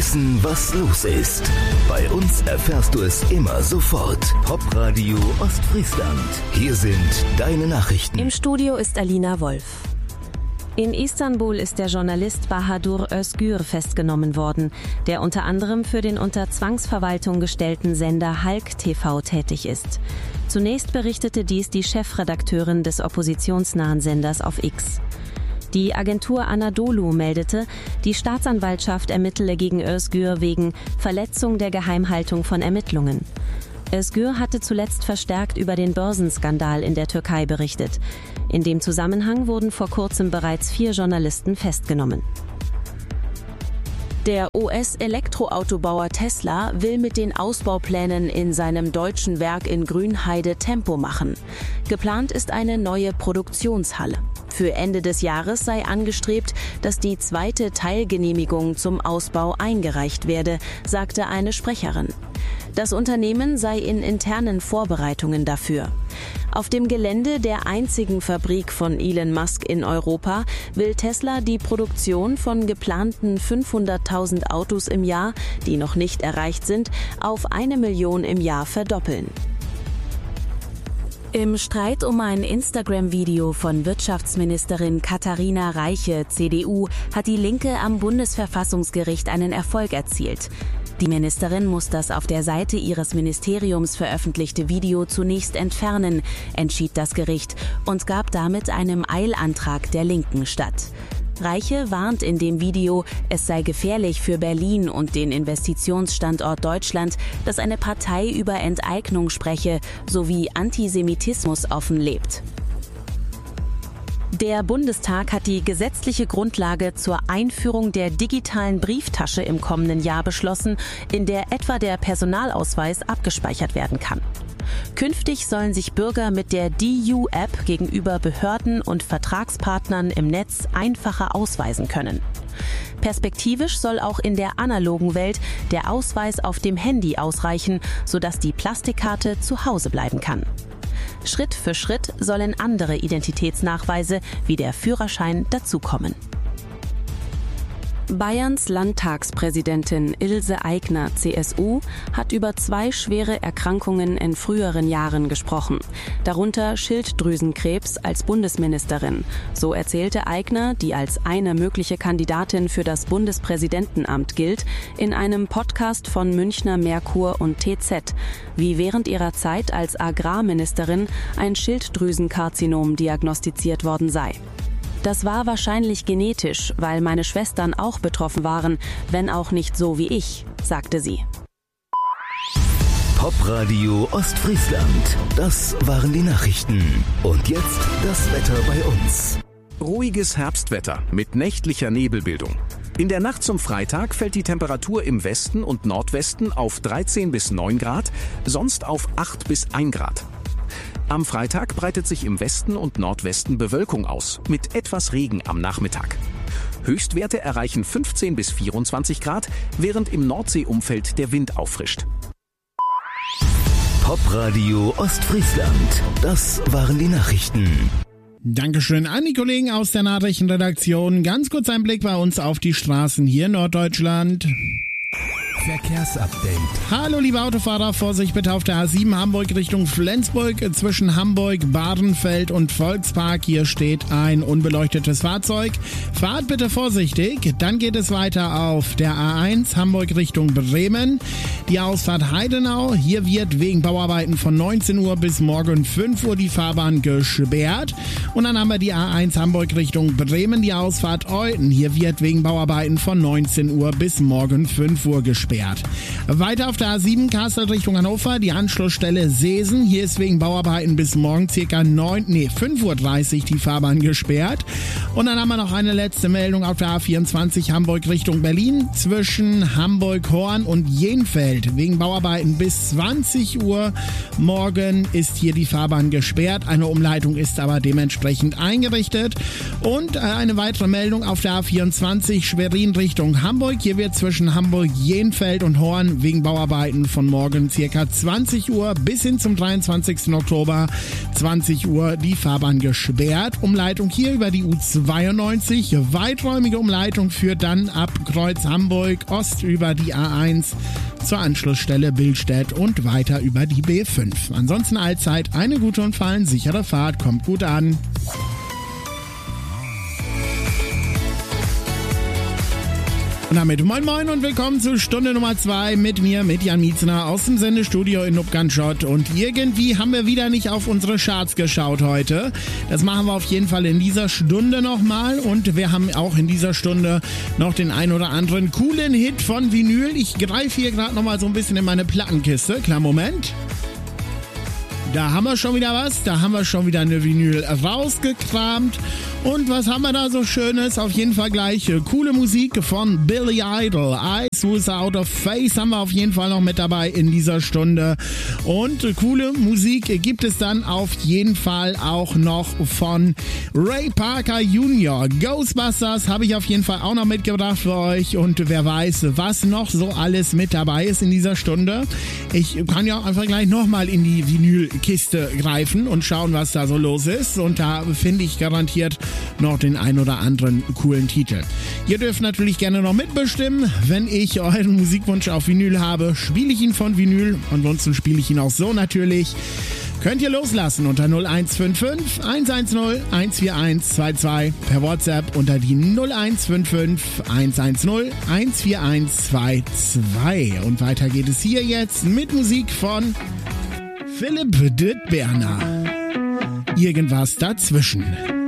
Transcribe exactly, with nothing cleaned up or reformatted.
wissen, was los ist. Bei uns erfährst du es immer sofort. Popradio Ostfriesland. Hier sind deine Nachrichten. Im Studio ist Alina Wolf. In Istanbul ist der Journalist Bahadur Özgür festgenommen worden, der unter anderem für den unter Zwangsverwaltung gestellten Sender Halk T V tätig ist. Zunächst berichtete dies die Chefredakteurin des oppositionsnahen Senders auf X. Die Agentur Anadolu meldete, die Staatsanwaltschaft ermittele gegen Özgür wegen Verletzung der Geheimhaltung von Ermittlungen. Özgür hatte zuletzt verstärkt über den Börsenskandal in der Türkei berichtet. In dem Zusammenhang wurden vor kurzem bereits vier Journalisten festgenommen. Der U S-Elektroautobauer Tesla will mit den Ausbauplänen in seinem deutschen Werk in Grünheide Tempo machen. Geplant ist eine neue Produktionshalle. Für Ende des Jahres sei angestrebt, dass die zweite Teilgenehmigung zum Ausbau eingereicht werde, sagte eine Sprecherin. Das Unternehmen sei in internen Vorbereitungen dafür. Auf dem Gelände der einzigen Fabrik von Elon Musk in Europa will Tesla die Produktion von geplanten fünfhunderttausend Autos im Jahr, die noch nicht erreicht sind, auf eine Million im Jahr verdoppeln. Im Streit um ein Instagram-Video von Wirtschaftsministerin Katharina Reiche, C D U, hat die Linke am Bundesverfassungsgericht einen Erfolg erzielt. Die Ministerin muss das auf der Seite ihres Ministeriums veröffentlichte Video zunächst entfernen, entschied das Gericht und gab damit einem Eilantrag der Linken statt. Reiche warnt in dem Video, es sei gefährlich für Berlin und den Investitionsstandort Deutschland, dass eine Partei über Enteignung spreche sowie Antisemitismus offen lebt. Der Bundestag hat die gesetzliche Grundlage zur Einführung der digitalen Brieftasche im kommenden Jahr beschlossen, in der etwa der Personalausweis abgespeichert werden kann. Künftig sollen sich Bürger mit der D U-App gegenüber Behörden und Vertragspartnern im Netz einfacher ausweisen können. Perspektivisch soll auch in der analogen Welt der Ausweis auf dem Handy ausreichen, sodass die Plastikkarte zu Hause bleiben kann. Schritt für Schritt sollen andere Identitätsnachweise wie der Führerschein dazukommen. Bayerns Landtagspräsidentin Ilse Aigner, C S U, hat über zwei schwere Erkrankungen in früheren Jahren gesprochen, darunter Schilddrüsenkrebs als Bundesministerin. So erzählte Aigner, die als eine mögliche Kandidatin für das Bundespräsidentenamt gilt, in einem Podcast von Münchner Merkur und T Z, wie während ihrer Zeit als Agrarministerin ein Schilddrüsenkarzinom diagnostiziert worden sei. Das war wahrscheinlich genetisch, weil meine Schwestern auch betroffen waren, wenn auch nicht so wie ich, sagte sie. Popradio Ostfriesland. Das waren die Nachrichten. Und jetzt das Wetter bei uns. Ruhiges Herbstwetter mit nächtlicher Nebelbildung. In der Nacht zum Freitag fällt die Temperatur im Westen und Nordwesten auf dreizehn bis neun Grad, sonst auf acht bis ein Grad. Am Freitag breitet sich im Westen und Nordwesten Bewölkung aus, mit etwas Regen am Nachmittag. Höchstwerte erreichen fünfzehn bis vierundzwanzig Grad, während im Nordseeumfeld der Wind auffrischt. Popradio Ostfriesland. Das waren die Nachrichten. Dankeschön an die Kollegen aus der Nachrichtenredaktion. Ganz kurz ein Blick bei uns auf die Straßen hier in Norddeutschland. Verkehrsupdate. Hallo liebe Autofahrer, Vorsicht bitte auf der A sieben Hamburg Richtung Flensburg zwischen Hamburg, Bahrenfeld und Volkspark. Hier steht ein unbeleuchtetes Fahrzeug. Fahrt bitte vorsichtig. Dann geht es weiter auf der A eins Hamburg Richtung Bremen. Die Ausfahrt Heidenau. Hier wird wegen Bauarbeiten von neunzehn Uhr bis morgen fünf Uhr die Fahrbahn gesperrt. Und dann haben wir die A eins Hamburg Richtung Bremen. Die Ausfahrt Euten. Hier wird wegen Bauarbeiten von neunzehn Uhr bis morgen fünf Uhr gesperrt. Weiter auf der A sieben Kassel Richtung Hannover, die Anschlussstelle Seesen. Hier ist wegen Bauarbeiten bis morgen ca. neun, nee, fünf Uhr dreißig die Fahrbahn gesperrt. Und dann haben wir noch eine letzte Meldung auf der A vierundzwanzig Hamburg Richtung Berlin zwischen Hamburg-Horn und Jenfeld. Wegen Bauarbeiten bis zwanzig Uhr morgen ist hier die Fahrbahn gesperrt. Eine Umleitung ist aber dementsprechend eingerichtet. Und eine weitere Meldung auf der A vierundzwanzig Schwerin Richtung Hamburg. Hier wird zwischen Hamburg-Jenfeld Barnfeld und Horn wegen Bauarbeiten von morgen ca. zwanzig Uhr bis hin zum dreiundzwanzigsten Oktober zwanzig Uhr die Fahrbahn gesperrt. Umleitung hier über die U zweiundneunzig. Weiträumige Umleitung führt dann ab Kreuz Hamburg Ost über die A eins zur Anschlussstelle Billstedt und weiter über die B fünf. Ansonsten allzeit eine gute und fallensichere Fahrt. Kommt gut an. Und damit moin moin und willkommen zu Stunde Nummer zwei mit mir, mit Jan Mietzner aus dem Sendestudio in Upganschott. Und irgendwie haben wir wieder nicht auf unsere Charts geschaut heute. Das machen wir auf jeden Fall in dieser Stunde nochmal. Und wir haben auch in dieser Stunde noch den ein oder anderen coolen Hit von Vinyl. Ich greife hier gerade nochmal so ein bisschen in meine Plattenkiste. Klar, Moment. Da haben wir schon wieder was, da haben wir schon wieder eine Vinyl rausgekramt. Und was haben wir da so Schönes? Auf jeden Fall gleich äh, coole Musik von Billy Idol. Eyes Without a Face haben wir auf jeden Fall noch mit dabei in dieser Stunde. Und äh, coole Musik gibt es dann auf jeden Fall auch noch von Ray Parker Junior Ghostbusters habe ich auf jeden Fall auch noch mitgebracht für euch. Und wer weiß, was noch so alles mit dabei ist in dieser Stunde. Ich kann ja einfach gleich nochmal in die Vinylkiste greifen und schauen, was da so los ist. Und da finde ich garantiert noch den ein oder anderen coolen Titel. Ihr dürft natürlich gerne noch mitbestimmen. Wenn ich euren Musikwunsch auf Vinyl habe, spiele ich ihn von Vinyl. Ansonsten spiele ich ihn auch so natürlich. Könnt ihr loslassen unter null eins fünf fünf eins eins null eins vier eins zwei zwei, per WhatsApp unter die null eins fünf fünf eins eins null eins vier eins zwei zwei. Und weiter geht es hier jetzt mit Musik von Philipp Dittberner. Irgendwas dazwischen.